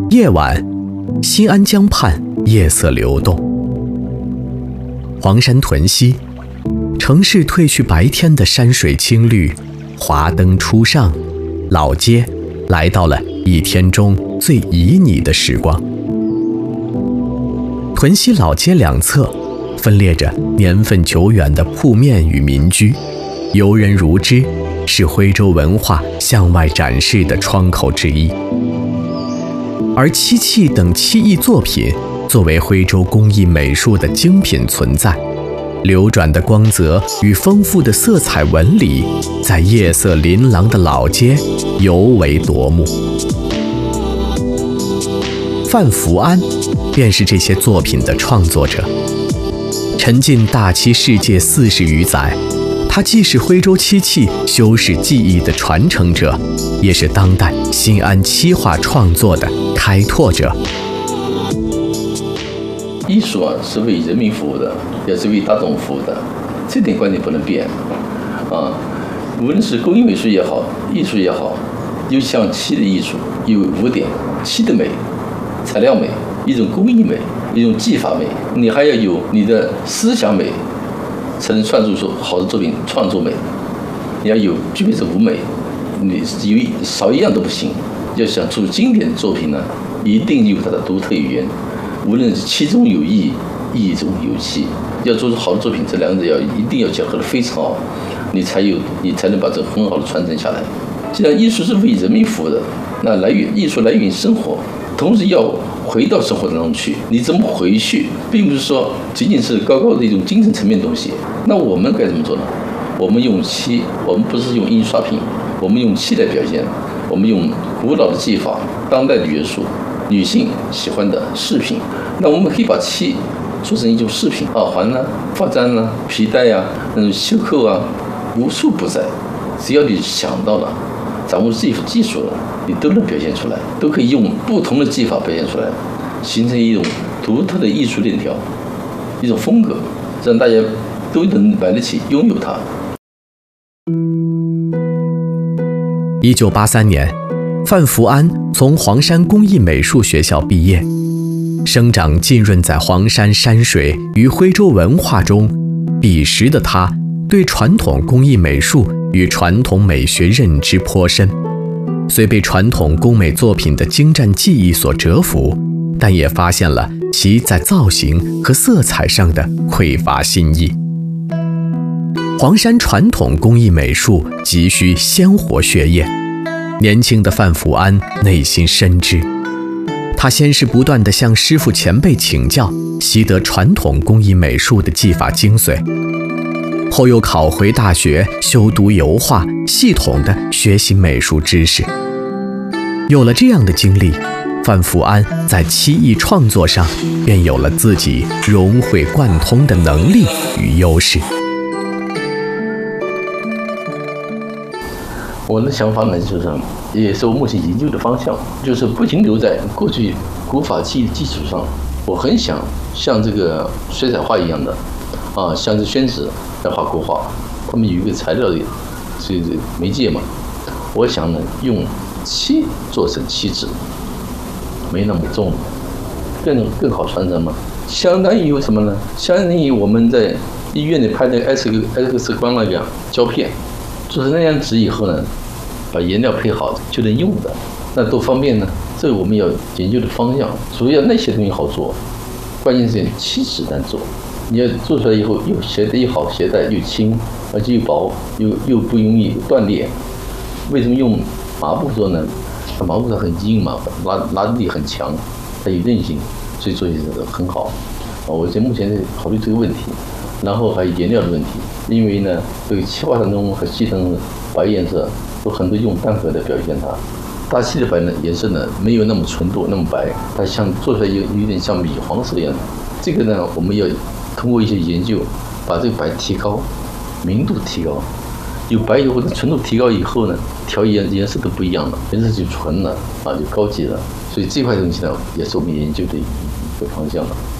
夜晚，新安江畔夜色流动，黄山屯溪，城市褪去白天的山水青绿，华灯初上，老街来到了一天中最旖旎的时光。屯溪老街两侧分列着年份久远的铺面与民居，游人如织，是徽州文化向外展示的窗口之一。而漆器等漆艺作品作为徽州工艺美术的精品存在，流转的光泽与丰富的色彩纹理，在夜色琳琅的老街尤为夺目。范福安便是这些作品的创作者。沉浸大漆世界40余载，他既是徽州漆器修饰技艺的传承者，也是当代新安漆画创作的开拓者。 艺术是为人民服务的，也是为大众服务的，这点观点不能变无论是工艺美术也好，艺术也好，有像漆的艺术有5点：漆的美、材料美、一种工艺美、一种技法美，你还要有你的思想美，才能创作出好的作品。创作美，你要具备这5美，你少一样都不行。要想出经典的作品呢，一定有它的独特语言。无论是漆中有艺，艺中有漆，要做出好的作品，这两者一定要结合得非常好，你才能把这很好的传承下来。既然艺术是为人民服务的，那艺术来源于生活，同时要回到生活当中去。你怎么回去，并不是说仅仅是高高的一种精神层面的东西。那我们该怎么做呢？我们用漆，我们不是用印刷品，我们用漆来表现，我们用古老的技法、当代的元素、女性喜欢的饰品。那我们可以把漆做成一种饰品，耳环发簪皮带那种袖扣无处不在。只要你想到了，掌握技术了，你都能表现出来，都可以用不同的技法表现出来，形成一种独特的艺术链条，一种风格，让大家都能买得起，拥有它。 1983年，范福安从黄山工艺美术学校毕业，生长浸润在黄山山水与徽州文化中，彼时的他对传统工艺美术与传统美学认知颇深，虽被传统工美作品的精湛技艺所折服，但也发现了其在造型和色彩上的匮乏新意。黄山传统工艺美术急需鲜活血液，年轻的范福安内心深知。他先是不断地向师傅前辈请教，习得传统工艺美术的技法精髓，后又考回大学修读油画，系统地学习美术知识。有了这样的经历，范福安在漆艺创作上便有了自己融会贯通的能力与优势。 我的想法呢，也是我目前研究的方向，就是不停留在过去古法技艺的基础上，我很想像这个水彩画一样的，像这宣纸来画国画，他们有一个材料的这媒介嘛，我想呢用漆做成漆纸，没那么重，更好传承嘛。相当于有什么呢？相当于我们在医院里拍那个 X 光那个胶片。做成那样纸以后呢，把颜料配好就能用的，那多方便呢？这是我们要研究的方向。主要那些东西好做，关键是漆纸难做。你要做出来以后，又好携带，又轻，而且又薄，又不容易断裂。为什么用麻布做呢？麻布它很硬嘛，拉力很强，它有韧性，所以做起来很好。我目前在考虑这个问题。然后还有颜料的问题，因为呢，这个漆画当中和漆成白颜色，有很多用单核来表现它。大漆的白呢颜色呢没有那么纯度，那么白，它做出来有点像米黄色的样子。这个呢，我们要通过一些研究，把这个白提高，明度提高，有白以后的纯度提高以后呢，调颜色都不一样了，颜色就纯了就高级了。所以这块东西呢，也是我们研究的一个方向了。